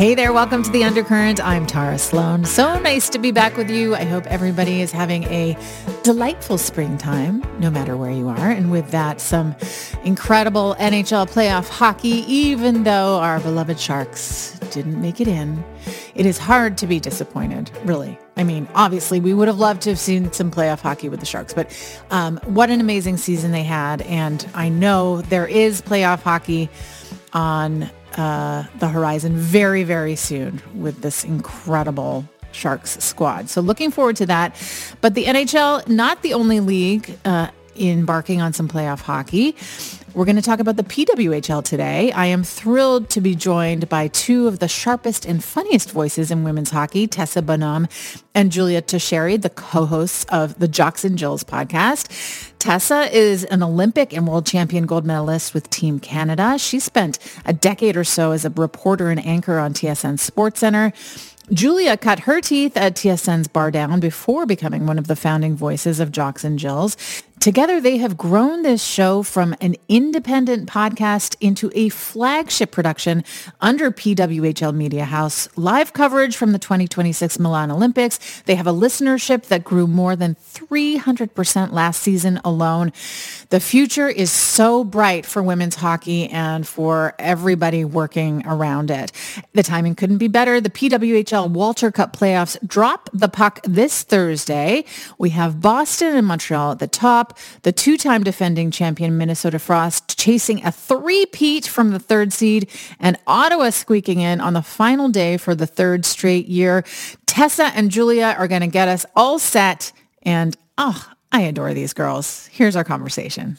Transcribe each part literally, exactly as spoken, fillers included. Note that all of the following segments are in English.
Hey there, welcome to The Undercurrent. I'm Tara Sloan. So nice to be back with you. I hope everybody is having a delightful springtime, no matter where you are. And with that, some incredible N H L playoff hockey, even though our beloved Sharks didn't make it in. It is hard to be disappointed, really. I mean, obviously, we would have loved to have seen some playoff hockey with the Sharks, but um, what an amazing season they had. And I know there is playoff hockey on uh, the horizon very, very soon with this incredible Sharks squad. So looking forward to that. But the N H L, not the only league uh, embarking on some playoff hockey. We're going to talk about the P W H L today. I am thrilled to be joined by two of the sharpest and funniest voices in women's hockey, Tessa Bonhomme and Julia Tocheri, the co-hosts of the Jocks and Jills podcast. Tessa is an Olympic and world champion gold medalist with Team Canada. She spent a decade or so as a reporter and anchor on T S N SportsCenter. Julia cut her teeth at T S N's Bar Down before becoming one of the founding voices of Jocks and Jills. Together, they have grown this show from an independent podcast into a flagship production under P W H L Media House. Live coverage from the twenty twenty-six Milan Olympics. They have a listenership that grew more than three hundred percent last season alone. The future is so bright for women's hockey and for everybody working around it. The timing couldn't be better. The P W H L Walter Cup playoffs drop the puck this Thursday. We have Boston and Montreal at the top. The two-time defending champion Minnesota Frost chasing a three-peat from the third seed, and Ottawa squeaking in on the final day for the third straight year. Tessa and Julia are going to get us all set, and oh, I adore these girls. Here's our conversation.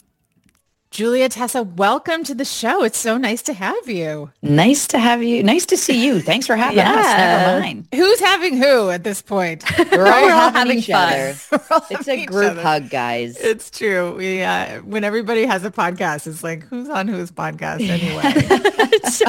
Julia, Tessa, welcome to the show. It's so nice to have you. Nice to have you. Nice to see you. Thanks for having yeah. us. Never mind. Who's having who at this point? We're all, We're all having, having each fun. other. It's a group hug, guys. It's true. We uh, when everybody has a podcast, it's like, who's on whose podcast anyway? It's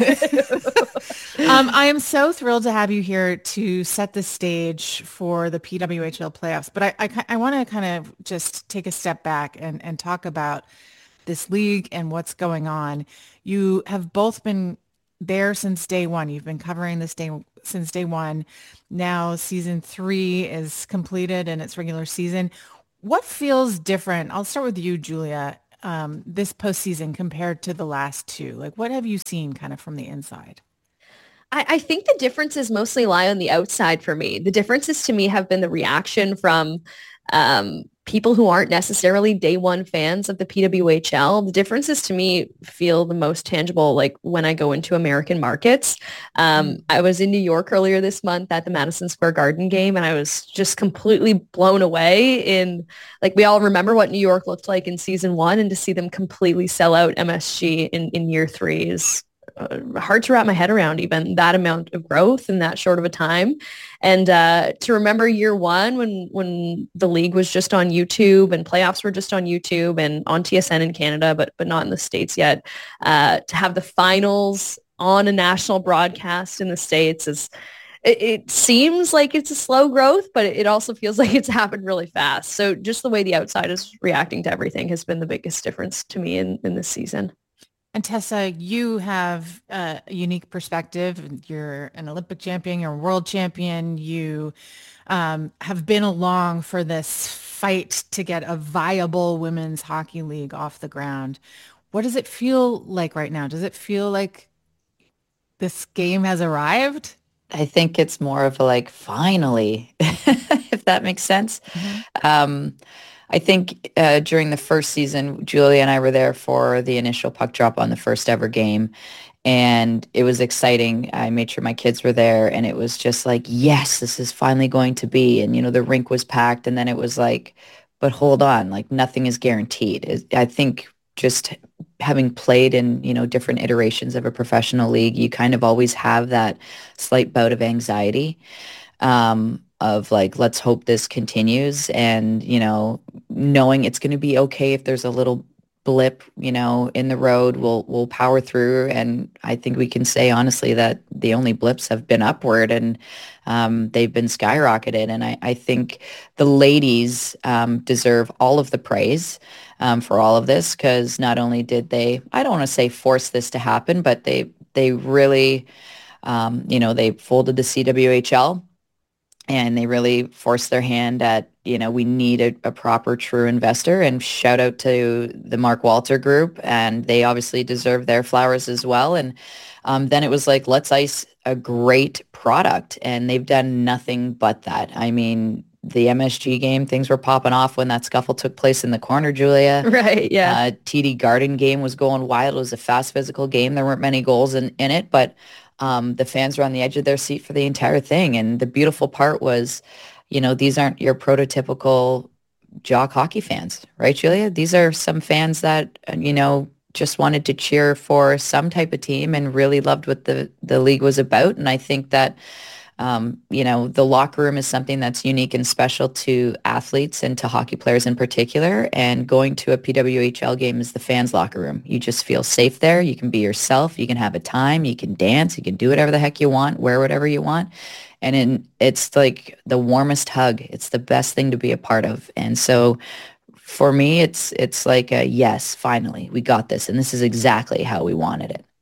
so true. um, I am so thrilled to have you here to set the stage for the P W H L playoffs. But I, I, I want to kind of just take a step back and, and talk about this league and what's going on. You have both been there since day one. You've been covering this day since day one. Now season three is completed in its regular season. What feels different? I'll start with you, Julia, um, this postseason compared to the last two. Like, what have you seen kind of from the inside? I, I think the differences mostly lie on the outside for me. The differences to me have been the reaction from um, people who aren't necessarily day one fans of the P W H L. The differences to me feel the most tangible, like when I go into American markets. Um, I was in New York earlier this month at the Madison Square Garden game, and I was just completely blown away in, like, we all remember what New York looked like in season one, and to see them completely sell out M S G in, in year three is uh, hard to wrap my head around, even that amount of growth in that short of a time. And uh, to remember year one when when the league was just on YouTube and playoffs were just on YouTube and on T S N in Canada, but but not in the States yet, uh, to have the finals on a national broadcast in the States is, it, it seems like it's a slow growth, but it also feels like it's happened really fast. So just the way the outside is reacting to everything has been the biggest difference to me in, in this season. And Tessa, you have a unique perspective. You're an Olympic champion, you're a world champion. You um, have been along for this fight to get a viable women's hockey league off the ground. What does it feel like right now? Does it feel like this game has arrived? I think it's more of a like, finally, if that makes sense. Mm-hmm. Um, I think uh, during the first season, Julia and I were there for the initial puck drop on the first ever game, and it was exciting. I made sure my kids were there, and it was just like, yes, this is finally going to be. And, you know, the rink was packed, and then it was like, but hold on, like nothing is guaranteed. I think just having played in, you know, different iterations of a professional league, you kind of always have that slight bout of anxiety. Um, of like, let's hope this continues, and, you know, knowing it's going to be okay if there's a little blip, you know, in the road, we'll we'll power through. And I think we can say honestly that the only blips have been upward, and um, they've been skyrocketed. And I, I think the ladies um, deserve all of the praise um, for all of this, because not only did they, I don't want to say force this to happen, but they they really Um, you know, they folded the C W H L and they really forced their hand at, you know, we need a, a proper true investor, and shout out to the Mark Walter Group, and they obviously deserve their flowers as well. And um, then it was like, let's ice a great product, and they've done nothing but that. I mean, the M S G game, things were popping off when that scuffle took place in the corner, Julia. Right, yeah. Uh, T D Garden game was going wild. It was a fast physical game. There weren't many goals in, in it, but um, the fans were on the edge of their seat for the entire thing. And the beautiful part was, you know, these aren't your prototypical jock hockey fans, right, Julia? These are some fans that, you know, just wanted to cheer for some type of team and really loved what the, the league was about. And I think that, um, you know, the locker room is something that's unique and special to athletes and to hockey players in particular. And going to a P W H L game is the fans' locker room. You just feel safe there. You can be yourself. You can have a time. You can dance. You can do whatever the heck you want, wear whatever you want. And in, it's like the warmest hug. It's the best thing to be a part of. And so for me, it's it's like a yes, finally, we got this. And this is exactly how we wanted it.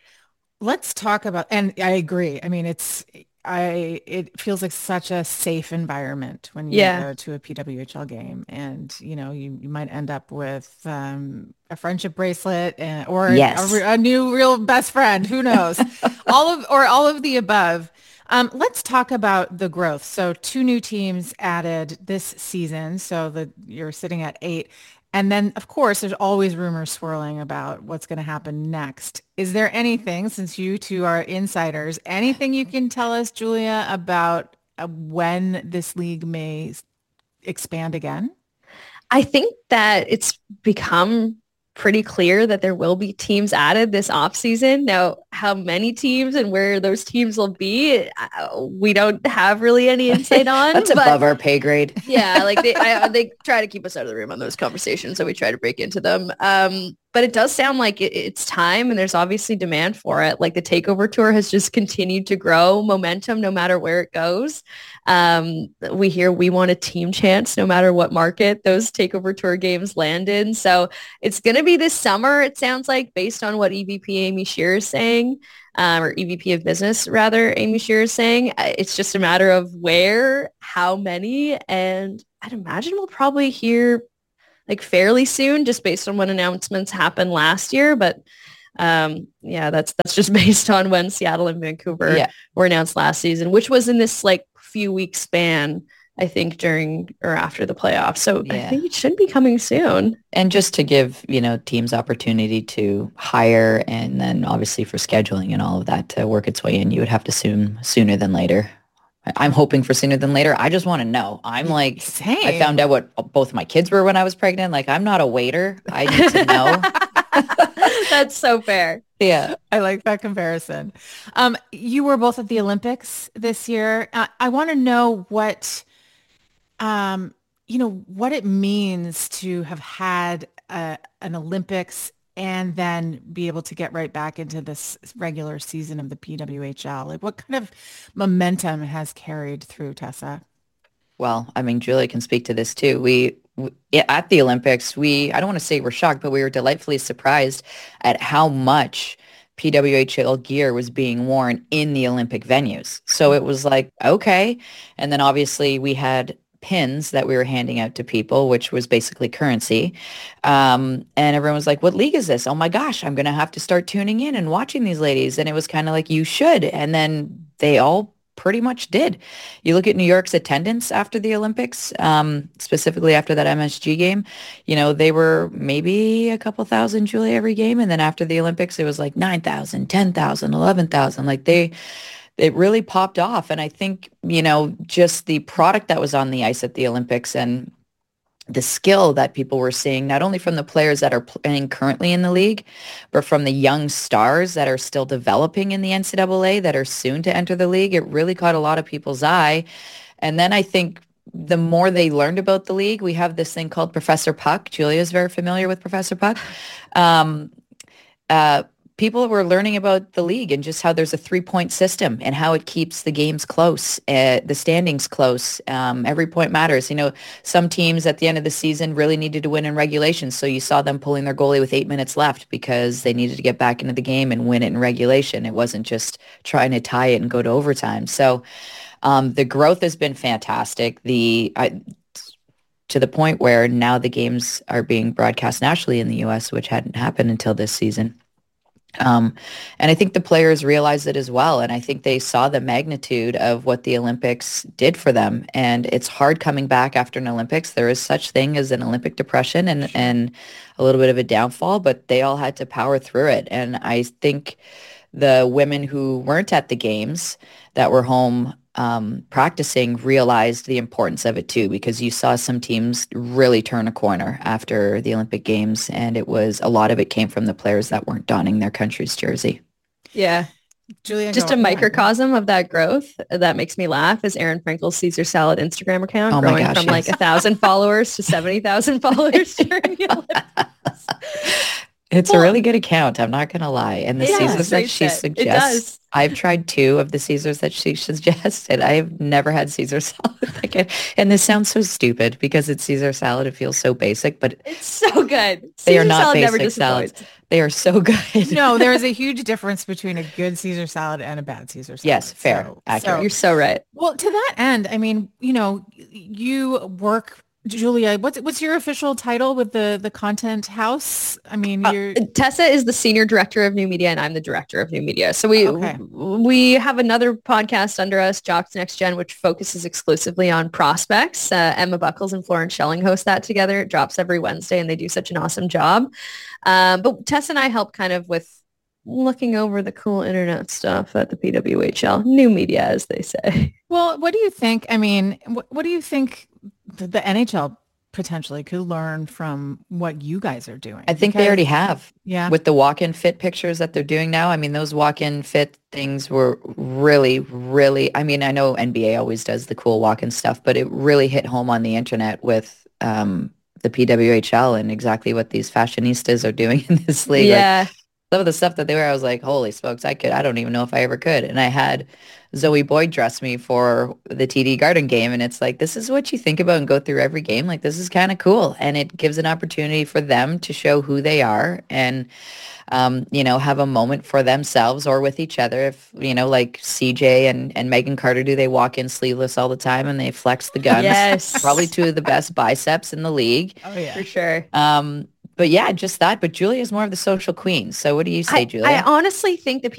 Let's talk about, and I agree. I mean, it's, I, it feels like such a safe environment when you Yeah. go to a P W H L game, and, you know, you, you might end up with um, a friendship bracelet and, or Yes. a, a new real best friend, who knows, all of, or all of the above. Um, let's talk about the growth. So two new teams added this season. So the, you're sitting at eight. And then, of course, there's always rumors swirling about what's going to happen next. Is there anything, since you two are insiders, anything you can tell us, Julia, about uh, when this league may expand again? I think that it's become pretty clear that there will be teams added this offseason. Now, how many teams and where those teams will be, uh, we don't have really any insight on. That's but above our pay grade. yeah, like they I, they try to keep us out of the room on those conversations, so we try to break into them. Um, but it does sound like it, it's time, and there's obviously demand for it. Like the Takeover Tour has just continued to grow momentum no matter where it goes. Um, we hear we want a team chance no matter what market those Takeover Tour games land in. So it's going to be this summer, it sounds like, based on what E V P Amy Shear is saying. Um, or E V P of business, rather, Amy Shear is saying. It's just a matter of where, how many, and I'd imagine we'll probably hear like fairly soon, just based on when announcements happened last year. But um, yeah, that's that's just based on when Seattle and Vancouver Yeah. were announced last season, which was in this like few week span, I think, during or after the playoffs. So I Yeah. think it should be coming soon. And just to give, you know, teams opportunity to hire, and then obviously for scheduling and all of that to work its way in, you would have to assume sooner than later. I- I'm hoping for sooner than later. I just want to know. I'm like, Same. I found out what both my kids were when I was pregnant. Like, I'm not a waiter. I need to know. That's so fair. Yeah. I like that comparison. Um, you were both at the Olympics this year. Uh, I want to know what, um, you know, what it means to have had a, an Olympics and then be able to get right back into this regular season of the P W H L. Like, what kind of momentum has carried through, Tessa? Well, I mean, Julia can speak to this too. We, we at the Olympics, we, I don't want to say we're shocked, but we were delightfully surprised at how much P W H L gear was being worn in the Olympic venues. So it was like, okay. And then obviously we had pins that we were handing out to people, which was basically currency. Um, and everyone was like, what league is this? Oh my gosh, I'm going to have to start tuning in and watching these ladies. And it was kind of like, you should. And then they all pretty much did. You look at New York's attendance after the Olympics, um, specifically after that M S G game, you know, they were maybe a couple thousand, Julie, every game. And then after the Olympics, it was like nine thousand, ten thousand, eleven thousand. Like they, it really popped off. And I think, you know, just the product that was on the ice at the Olympics and the skill that people were seeing, not only from the players that are playing currently in the league, but from the young stars that are still developing in the N C double A that are soon to enter the league, it really caught a lot of people's eye. And then I think the more they learned about the league, we have this thing called Professor Puck. Julia's very familiar with Professor Puck. Um, uh, people were learning about the league and just how there's a three-point system and how it keeps the games close, uh, the standings close. Um, every point matters. You know, some teams at the end of the season really needed to win in regulation, so you saw them pulling their goalie with eight minutes left because they needed to get back into the game and win it in regulation. It wasn't just trying to tie it and go to overtime. So um, the growth has been fantastic. The I, to the point where now the games are being broadcast nationally in the U S, which hadn't happened until this season. Um, and I think the players realized it as well. And I think they saw the magnitude of what the Olympics did for them. And it's hard coming back after an Olympics. There is such thing as an Olympic depression and, and a little bit of a downfall, but they all had to power through it. And I think the women who weren't at the games that were home um, practicing realized the importance of it too, because you saw some teams really turn a corner after the Olympic Games, and it was a lot of it came from the players that weren't donning their country's jersey. Yeah. Julia, just a microcosm of that growth that makes me laugh is Erin Frankel's Caesar Salad Instagram account oh growing gosh, from yes. like a thousand followers to seventy thousand followers during the Olympics. It's well, a really good account. I'm not going to line. And the yeah, Caesars that she it. suggests, it I've tried two of the Caesars that she suggested. I've never had Caesar salad again. And this sounds so stupid because it's Caesar salad. It feels so basic, but it's so good. They Caesar are not salad basic never salads. They are so good. No, there is a huge difference between a good Caesar salad and a bad Caesar salad. Yes, fair. So, Accurate. so, You're so right. Well, to that end, I mean, you know, you work, Julia, what's what's your official title with the the content house? I mean, you're uh, Tessa is the senior director of new media and I'm the director of new media. So we okay. we have another podcast under us, Jocks Next Gen, which focuses exclusively on prospects. Uh, Emma Buckles and Florence Schelling host that together. It drops every Wednesday and they do such an awesome job. Um, but Tessa and I help kind of with looking over the cool internet stuff at the P W H L, new media, as they say. Well, what do you think? I mean, what, what do you think the, the N H L potentially could learn from what you guys are doing? I think because, they already have. Yeah. With the walk-in fit pictures that they're doing now. I mean, those walk-in fit things were really, really, I mean, I know N B A always does the cool walk-in stuff, but it really hit home on the internet with um, the P W H L and exactly what these fashionistas are doing in this league. Yeah. Like, some of the stuff that they were, I was like, holy smokes, I could, I don't even know if I ever could. And I had Zoe Boyd dress me for the T D Garden game. And it's like, this is what you think about and go through every game. Like, this is kind of cool. And it gives an opportunity for them to show who they are and, um, you know, have a moment for themselves or with each other. If, you know, like C J and, and Megan Carter do, they walk in sleeveless all the time and they flex the guns. Yes. Probably two of the best biceps in the league. Oh, yeah. For sure. Um, But yeah, just that. But Julia's more of the social queen. So what do you say, I, Julia? I honestly think the